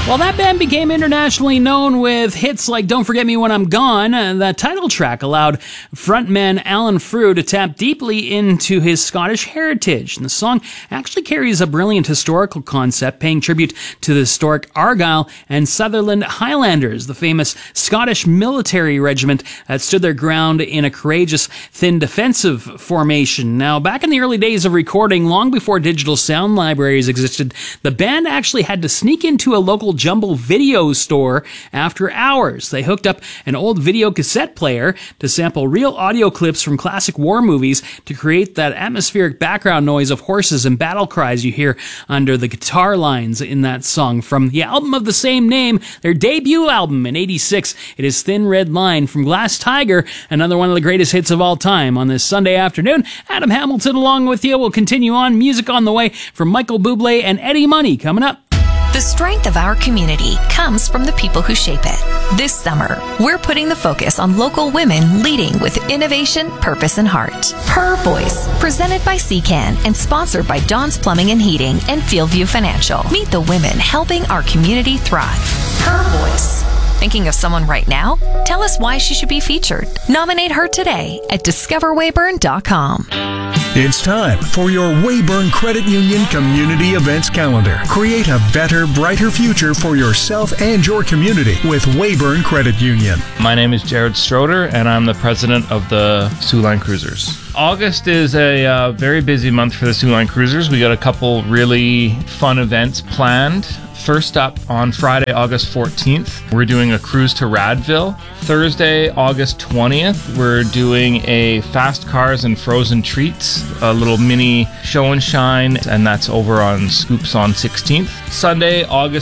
Well, that band became internationally known with hits like Don't Forget Me When I'm Gone. That title track allowed frontman Alan Frew to tap deeply into his Scottish heritage. And the song actually carries a brilliant historical concept, paying tribute to the historic Argyll and Sutherland Highlanders, the famous Scottish military regiment that stood their ground in a courageous, thin defensive formation. Now, back in the early days of recording, long before digital sound libraries existed, the band actually had to sneak into a local Jumble video store after hours. They hooked up an old video cassette player to sample real audio clips from classic war movies to create that atmospheric background noise of horses and battle cries you hear under the guitar lines in that song. From the album of the same name, their debut album in '86, it is Thin Red Line from Glass Tiger, another one of the greatest hits of all time. On this Sunday afternoon, Adam Hamilton along with you will continue on. Music on the way from Michael Bublé and Eddie Money coming up. The strength of our community comes from the people who shape it. This summer, we're putting the focus on local women leading with innovation, purpose, and heart. Her Voice, presented by CCAN and sponsored by Don's Plumbing and Heating and Fieldview Financial. Meet the women helping our community thrive. Her Voice. Thinking of someone right now? Tell us why she should be featured. Nominate her today at discoverwayburn.com. It's time for your Wayburn Credit Union Community Events Calendar. Create a better, brighter future for yourself and your community with Wayburn Credit Union. My name is Jared Stroder, and I'm the president of the Soo Line Cruisers. August is a very busy month for the Soo Line Cruisers. We got a couple really fun events planned. First up, on Friday, August 14th, we're doing a cruise to Radville. Thursday, August 20th, we're doing a Fast Cars and Frozen Treats, a little mini show and shine, and that's over on Scoops on 16th. Sunday, August